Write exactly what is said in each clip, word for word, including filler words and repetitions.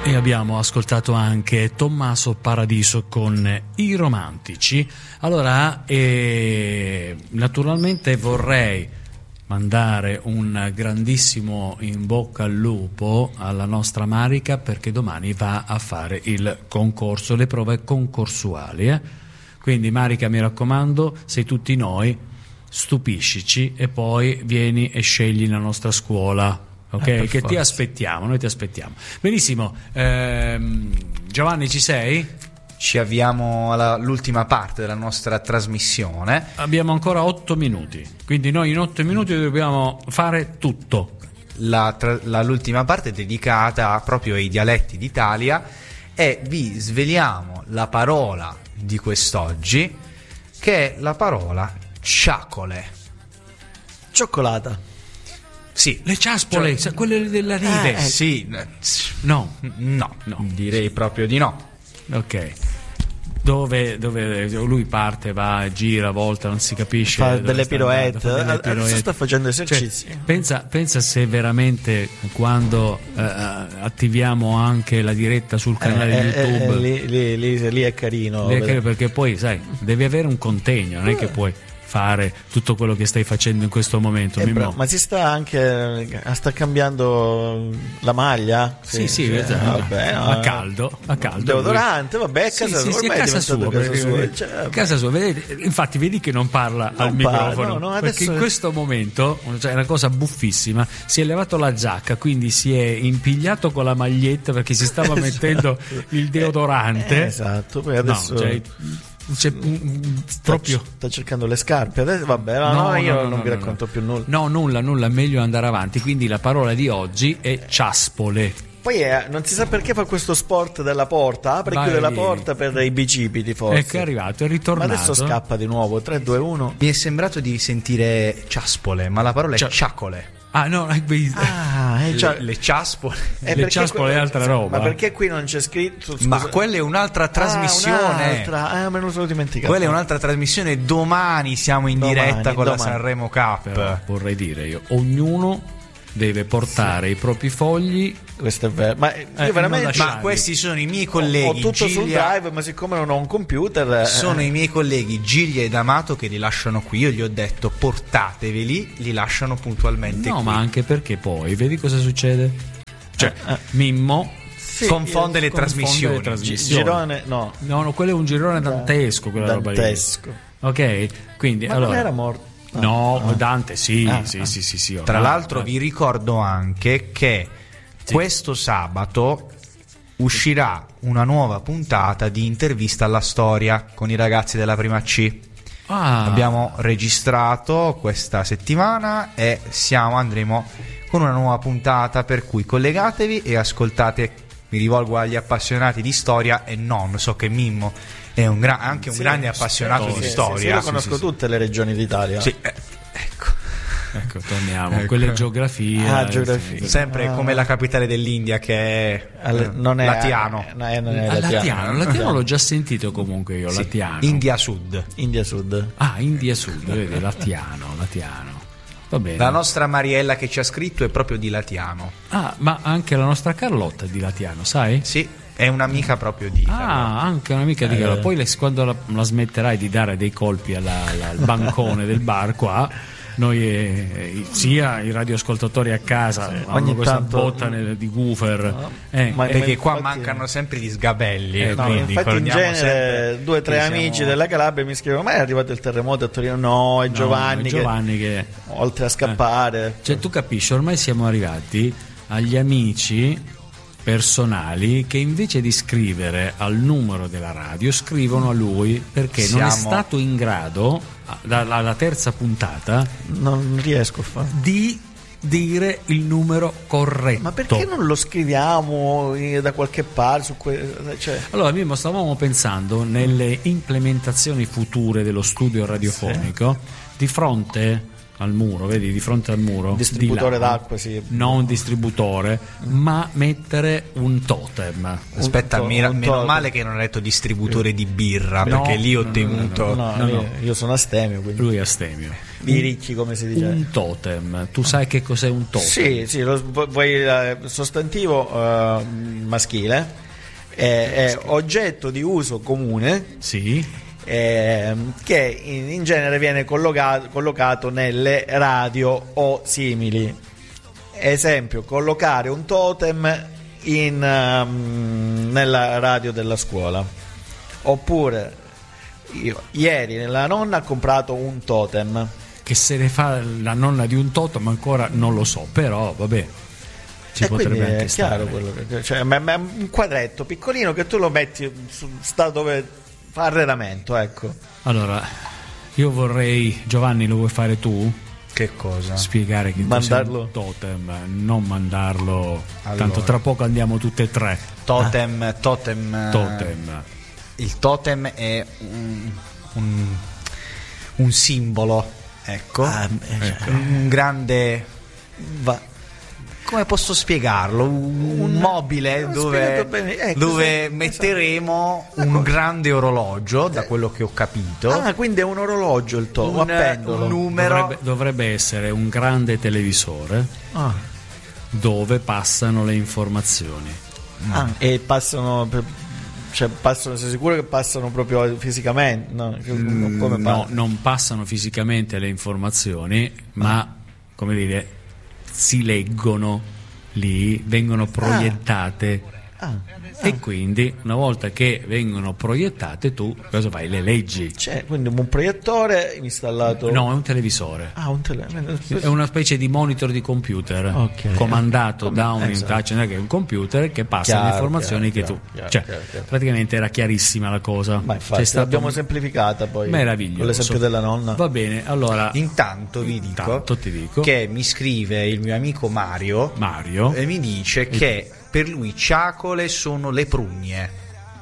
E abbiamo ascoltato anche Tommaso Paradiso con I Romantici. Allora, eh, naturalmente vorrei mandare un grandissimo in bocca al lupo alla nostra Marica, perché domani va a fare il concorso, le prove concorsuali. Eh? Quindi Marica, mi raccomando, sei tutti noi, stupiscici e poi vieni e scegli la nostra scuola. Ok, eh, che forza. ti aspettiamo, noi ti aspettiamo. Benissimo, ehm, Giovanni, ci sei? Ci avviamo all'ultima parte della nostra trasmissione. Abbiamo ancora otto minuti, quindi noi in otto minuti dobbiamo fare tutto. La, tra, la, l'ultima parte è dedicata proprio ai dialetti d'Italia e vi sveliamo la parola di quest'oggi, che è la parola ciacole. Cioccolata. Sì, le ciaspole, cioè, quelle della rive. Eh, sì, no, no, no, direi proprio di no. Ok. Dove, dove lui parte, va, gira, volta, non si capisce. Fa delle piroette. Andando, adesso sta facendo esercizi. Cioè, pensa, pensa se veramente quando eh, attiviamo anche la diretta sul canale eh, YouTube. Eh, lì, lì, lì, lì è carino. Lì è carino, perché poi, sai, devi avere un contegno, non è che puoi fare tutto quello che stai facendo in questo momento. Eh, bro, ma si sta anche sta cambiando la maglia? Sì, sì, sì, cioè, vabbè, no, a caldo, a caldo. Deodorante, vabbè, a casa, sì, sì, sì, ormai casa sua, casa sua, perché, cioè, casa sua. Vedete, infatti vedi che non parla non al parla, microfono, no, no, perché in questo momento, cioè, è una cosa buffissima, si è levato la giacca, quindi si è impigliato con la maglietta perché si stava esatto. mettendo il deodorante. Eh, esatto, poi adesso no, cioè, c'è un, proprio sta, sta cercando le scarpe adesso, vabbè, no, no, no io no, non no, vi racconto no. più nulla. No, nulla, nulla, meglio andare avanti. Quindi la parola di oggi è ciaspole. Poi è, non si sa perché fa questo sport della porta, apre e chiude la porta per i bicipiti, forse. Ecco, è arrivato, è ritornato. Ma adesso scappa di nuovo. Tre, due, uno. Mi è sembrato di sentire ciaspole, ma la parola è Cia- ciacole. Ah, no, ah, eh, cioè, le, le ciaspole. Eh, le ciaspole que- è altra roba. Ma perché qui non c'è scritto? Scusa. Ma quella è un'altra trasmissione. Ah, un'altra. Ah, me lo sono dimenticato. Quella è un'altra trasmissione. Domani siamo in domani, diretta con domani. La Sanremo Cup. Però, vorrei dire io, ognuno deve portare sì. i propri fogli. Questo è vero. Ma io eh, veramente. Ma questi sono i miei colleghi. Ho, ho tutto Giglia, sul drive, ma siccome non ho un computer. Sono eh. i miei colleghi Giglia ed Amato che li lasciano qui. Io gli ho detto portateveli, li lasciano puntualmente no, qui. No, ma anche perché poi vedi cosa succede? Cioè, eh. Mimmo sì, confonde le trasmissioni. Le trasmissioni. Girone, no. No, no, quello è un girone dantesco. Quella dantesco. Roba lì. Ok, quindi ma allora. non era morto. No, ah. Dante sì, ah, sì, ah. sì, sì, sì, Tra ah, l'altro ah. vi ricordo anche che sì. questo sabato uscirà una nuova puntata di Intervista alla Storia con i ragazzi della Prima C. Ah. Abbiamo registrato questa settimana e siamo andremo con una nuova puntata, per cui collegatevi e ascoltate. Mi rivolgo agli appassionati di storia e non, so che Mimmo è un gra- anche un sì, grande appassionato sì, di sì, storia. Sì, io conosco sì, tutte sì. le regioni d'Italia. Sì, eh, ecco. Ecco, torniamo. Ecco. Quelle geografie. Ah, geografia. Sì, sempre ah. come la capitale dell'India, che è, All- non è Latiano. No, è, non è ah, Latiano. Latiano. Latiano l'ho già sentito comunque io. Sì. Latiano. India Sud. India Sud. Ah, India Sud, vedi, Latiano, Latiano. Va bene. La nostra Mariella che ci ha scritto è proprio di Latiano. Ah, ma anche la nostra Carlotta è di Latiano, sai? Sì, è un'amica proprio di Ah, Carlotta. anche un'amica di Carlotta. Eh. Poi le, quando la, la smetterai di dare dei colpi alla, alla, al bancone del bar qua, noi eh, sia i radioascoltatori a casa sì, hanno questa tanto... botta nel, di woofer no, eh, ma perché infatti... qua mancano sempre gli sgabelli eh, no, infatti in genere due o tre amici siamo... della Calabria mi scrivono: ma è arrivato il terremoto a Torino? No, è Giovanni, no, è Giovanni che... che oltre a scappare eh. Cioè tu capisci, ormai siamo arrivati agli amici personali che invece di scrivere al numero della radio scrivono a lui, perché siamo... non è stato in grado dalla terza puntata non riesco a fare di dire il numero corretto. Ma perché non lo scriviamo da qualche parte su que... cioè... Allora Mimmo, stavamo pensando nelle implementazioni future dello studio radiofonico sì. di fronte al muro, vedi, di fronte al muro, un distributore di là, d'acqua, sì. non un distributore, ma mettere un totem. Aspetta, Un to- mira- un meno totem. male che non ho detto distributore di birra, No, perché lì ho no, no, temuto. No, No, io, no. io sono astemio, quindi Lui è astemio. di ricchi, come si dice. Un totem, tu sai che cos'è un totem? Sì, sì, lo, vuoi eh, sostantivo eh, maschile, è, è oggetto di uso comune, Sì. eh, che in, in genere viene collocato, collocato nelle radio o simili. Esempio, collocare un totem in, um, nella radio della scuola. Oppure, io ieri nella nonna ha comprato un totem. Che se ne fa la nonna di un totem ancora non lo so, però vabbè, ci E quindi potrebbe è anche chiaro stare. quello che, cioè, ma- ma è un quadretto piccolino che tu lo metti su, sta dove fa arredamento, ecco. Allora, io vorrei, Giovanni, lo vuoi fare tu? Che cosa? Spiegare che Mandarlo? cos'è un totem, non mandarlo. Allora. Tanto tra poco andiamo tutte e tre. Totem, totem, Totem. Il totem è un, un, un simbolo, ecco, Ah, eh, Ecco. un grande, Va. come posso spiegarlo? Un, un mobile L'ho dove, spiegato bene, ecco, dove sì, metteremo un grande orologio, da quello che ho capito. Ah, quindi è un orologio il totem, un, appendolo. un numero. Dovrebbe, dovrebbe essere un grande televisore Ah. dove passano le informazioni. Ah, e passano per- cioè passano, sei sicuro che passano proprio fisicamente? No, Che- Mm, come no, pa- non passano fisicamente le informazioni, ma come dire, si leggono lì, vengono proiettate. Ah, E quindi una volta che vengono proiettate tu cosa fai? Le leggi. c'è quindi un proiettore installato. No, è un televisore. Ah, un tele- È una specie di monitor di computer Ok. comandato Come- da un esatto. touch, che è un computer che passa Chiaro, le informazioni chiaro, che tu. chiaro, cioè, chiaro, chiaro. praticamente era chiarissima la cosa. Ma infatti C'è stato l'abbiamo un- semplificata poi meraviglioso. con l'esempio della nonna. Va bene, allora Intanto vi dico, Intanto ti dico. che mi scrive il mio amico Mario Mario. e mi dice che per lui ciacole sono le prugne.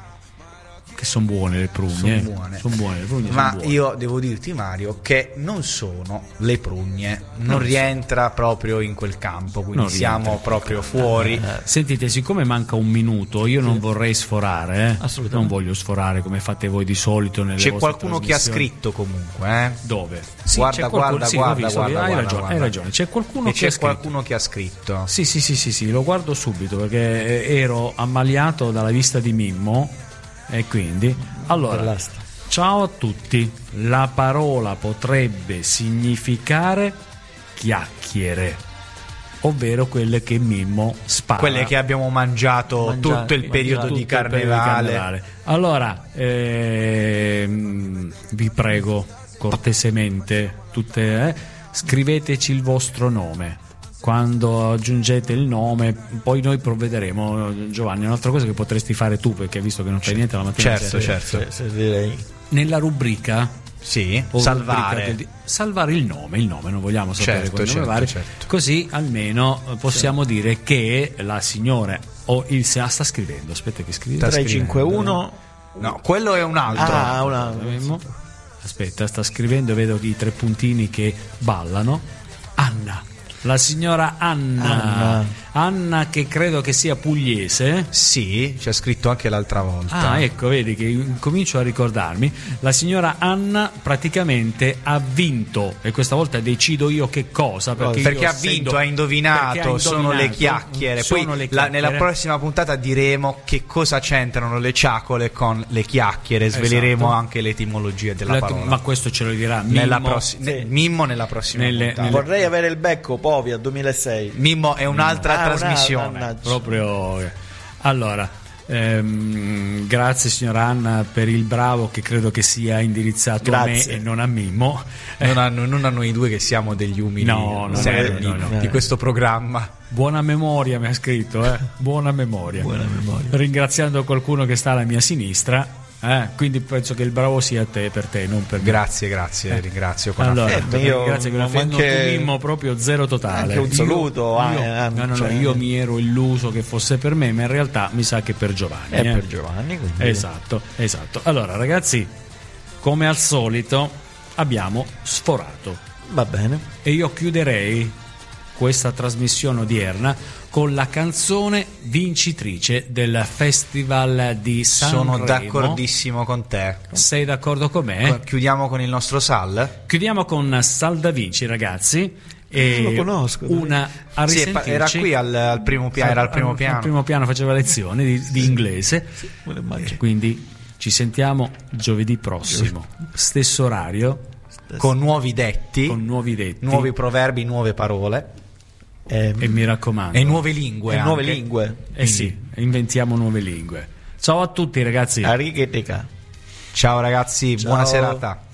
Che sono buone le prugne. Sono eh. buone. Son buone, le prugne Ma son buone. io devo dirti, Mario, che non sono le prugne, non Non rientra proprio in quel campo, quindi Non siamo rientra in proprio fuori. Sentite, siccome manca un minuto, io non vorrei sforare, eh. Assolutamente. Non voglio sforare come fate voi di solito nelle C'è vostre qualcuno che ha trasmissioni. scritto comunque, eh? Dove? Guarda, c'è qualcuno- guarda, sì, l'ho guarda, visto, guarda, hai guarda, ragione, guarda. hai ragione. C'è qualcuno E che c'è ha scritto. qualcuno che ha scritto. Sì, sì, sì, sì, sì, lo guardo subito perché eh, ero ammaliato dalla vista di Mimmo e quindi allora Bell'asta. ciao a tutti. La parola potrebbe significare chiacchiere, ovvero quelle che Mimmo spara. Quelle che abbiamo mangiato, Mangiato, tutto il periodo Tutto di il periodo di carnevale. carnevale. Allora, ehm, vi prego cortesemente, tutte, eh, scriveteci il vostro nome. Quando aggiungete il nome, poi noi provvederemo. Giovanni, un'altra cosa che potresti fare tu, perché visto che non fai niente la mattina, Certo, sei- certo. Sì, sì, direi. nella rubrica Sì, o salvare. rubrica del- salvare il nome, il nome, non vogliamo sapere Certo, quel nome certo, vari, certo. così almeno eh, possiamo dire che la signora o il ah, sta scrivendo, aspetta che scrive. Sta tre cinque uno No, quello è un altro. Ah, una Aspetta, sta scrivendo, vedo i tre puntini che ballano. Anna, la signora Anna. Anna. Anna che credo che sia pugliese. Sì, c'è scritto anche l'altra volta. Ah, ecco, vedi che comincio a ricordarmi. La signora Anna praticamente ha vinto, e questa volta decido io che cosa. Perché, Perché io ha vinto, essendo- ha indovinato, perché ha sono le indovinato, chiacchiere. sono Poi le la- nella chiacchiere. prossima puntata diremo che cosa c'entrano le ciacole con le chiacchiere. Sveleremo Esatto. anche l'etimologia della La- parola. ma questo ce lo dirà nella Mimmo. prossi- sì. ne- Mimmo nella prossima Nelle- puntata. nelle- Vorrei avere il becco Povia duemilasei. Mimmo è un'altra Ah, una- trasmissione. mannaggia. Proprio. Allora, ehm, grazie signora Anna per il bravo che credo che sia indirizzato a me Grazie. e non a Mimmo. Non a, non a noi due che siamo degli umili No, no, servi no, no, no. di questo programma. Buona memoria mi ha scritto, eh? Buona memoria. Buona memoria. Ringraziando qualcuno che sta alla mia sinistra, eh? Quindi penso che il bravo sia te, per te, non per me. Grazie, grazie, ringrazio con Allora, affetto. Eh, io- grazie con ma affetto. anche- Tu, Mimmo, proprio zero totale. anche un saluto, Io, ah, io- eh, no, no, no, cioè- io mi ero illuso che fosse per me, ma in realtà mi sa che per Giovanni. È eh. per Giovanni, quindi. Esatto, esatto. Allora, ragazzi, come al solito abbiamo sforato. Va bene. E io chiuderei questa trasmissione odierna con la canzone vincitrice del Festival di Sanremo. Sono d'accordissimo con te. Sei d'accordo con me? Chiudiamo con il nostro Sal? Chiudiamo con Sal da Vinci, ragazzi. E lo conosco. Una a Sì, risentirci. era qui al, al primo piano. Era al primo al, piano. Al primo piano faceva lezioni di, di inglese. Sì, me lo immagino. Quindi ci sentiamo giovedì prossimo, stesso orario, Con nuovi detti, con nuovi detti, nuovi proverbi, nuove parole. E, e mi raccomando, e nuove lingue. e nuove anche. lingue. eh sì, inventiamo nuove lingue. Ciao a tutti, ragazzi. Arigetica. Ciao ragazzi, Ciao. buona serata.